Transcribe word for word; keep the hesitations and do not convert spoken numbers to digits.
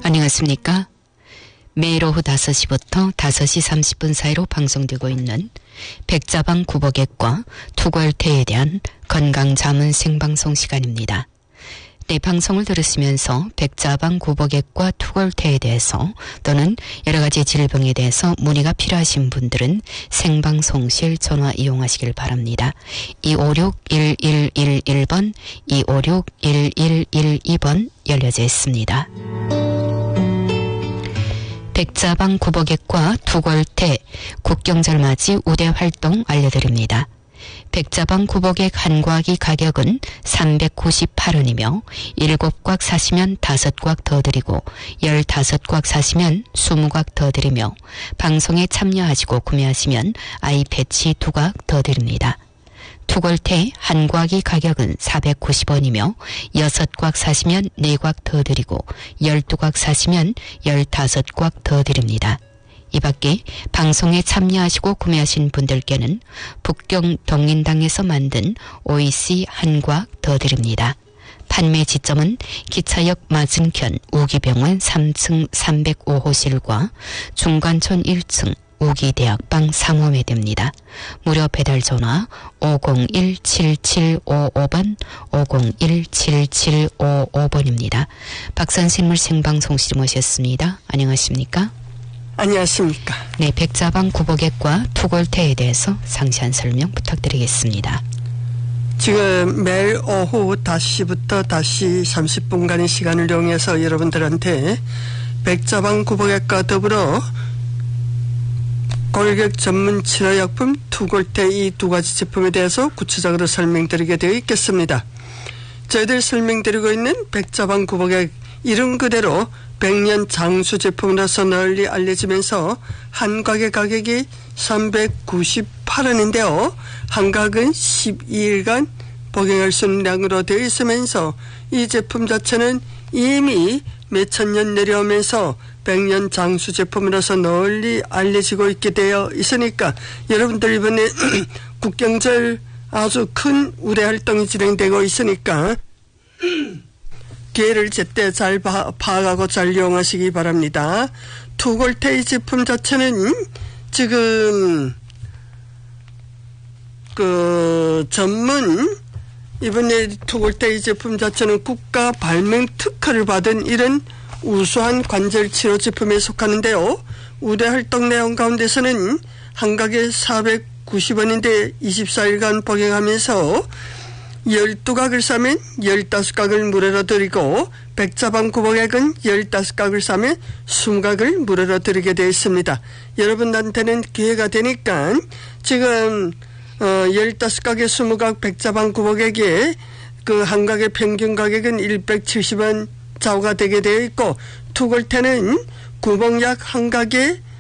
안녕하십니까? 매일 오후 다섯 시부터 다섯 시 삼십 분 사이로 방송되고 있는 백자방 구보객과 투골태에 대한 건강자문 생방송 시간입니다. 네, 방송을 들으시면서 백자방 구보객과 투골태에 대해서 또는 여러 가지 질병에 대해서 문의가 필요하신 분들은 생방송실 전화 이용하시길 바랍니다. 이오육 일일일일 번, 이오육 일일일이 번 열려져 있습니다. 백자방 구보객과 투골태 국경절 맞이 우대 활동 알려드립니다. 백자방 구보객 한 곽이 가격은 삼백구십팔 원이며 일곱 곽 사시면 다섯 곽 더 드리고 열다섯 곽 사시면 이십 곽 더 드리며 방송에 참여하시고 구매하시면 아이 패치 두 곽 더 드립니다. 투골태 한 곽이 가격은 사백구십 원이며 여섯 곽 사시면 네 곽 더 드리고 열두 곽 사시면 열다섯 곽 더 드립니다. 이 밖에 방송에 참여하시고 구매하신 분들께는 북경 동인당에서 만든 오이씨 한 곽 더 드립니다. 판매 지점은 기차역 맞은편 우기병원 삼 층 삼백오 호실과 중관촌 일 층 우기대학방 삼 호에 됩니다. 무료 배달 전화 오공일 칠칠오오 번, 오공일 칠칠오오 번입니다. 박선생물 생방송실 모셨습니다. 안녕하십니까? 안녕하십니까? 네, 백자방 구보객과 투골태에 대해서 상세한 설명 부탁드리겠습니다. 지금 매일 오후 다섯 시부터 다섯 시 삼십 분간의 시간을 이용해서 여러분들한테 백자방 구보객과 더불어 골격 전문 치료약품 투골태 이 두 가지 제품에 대해서 구체적으로 설명드리게 되어 있겠습니다. 저희들 설명드리고 있는 백자방 구보객 이름 그대로 백년 장수 제품으로서 널리 알려지면서 한 곽의 가격이 삼백구십팔 원인데요. 한 곽은 십이 일간 복용할 수 있는 양으로 되어 있으면서 이 제품 자체는 이미 몇천 년 내려오면서 백년 장수 제품으로서 널리 알려지고 있게 되어 있으니까 여러분들 이번에 국경절 아주 큰 우대 활동이 진행되고 있으니까 기회를 제때 잘 파, 파악하고 잘 이용하시기 바랍니다. 투골태 제품 자체는 지금 그 전문 이번에 투골태 제품 자체는 국가 발명 특허를 받은 이런 우수한 관절 치료 제품에 속하는데요. 우대 활동 내용 가운데서는 한 곽에 사백구십 원인데 이십사 일간 복용하면서 열두 곽을 사면 열다섯 곽을 무료로 드리고 백자방 구보객은 열다섯 곽을 사면 이십 곽을 무료로 드리게 되어 있습니다. 여러분한테는 기회가 되니까 지금 어, 열다섯 곽에 이십 곽 백자방 구보객의 그 한 곽의 평균 가격은 일백칠십 원 좌우가 되게 되어 있고 투골태는 구봉약 한 곽에